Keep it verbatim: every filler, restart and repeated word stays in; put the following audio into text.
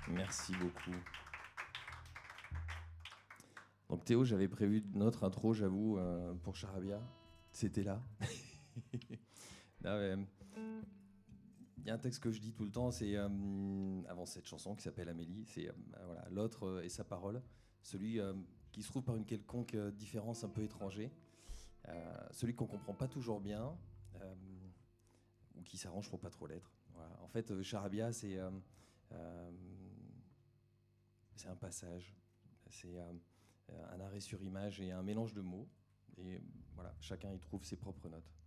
Merci beaucoup. Donc Théo, j'avais prévu notre intro, j'avoue, euh, pour Charabia. C'était là. Il y a un texte que je dis tout le temps, c'est euh, avant cette chanson qui s'appelle Amélie, c'est euh, voilà, l'autre euh, et sa parole, celui euh, qui se trouve par une quelconque euh, différence un peu étranger, euh, celui qu'on comprend pas toujours bien, euh, ou qui s'arrange pour pas trop l'être. Voilà. En fait, euh, Charabia, c'est euh, euh, c'est un passage, c'est euh, un arrêt sur image et un mélange de mots. Et voilà, chacun y trouve ses propres notes.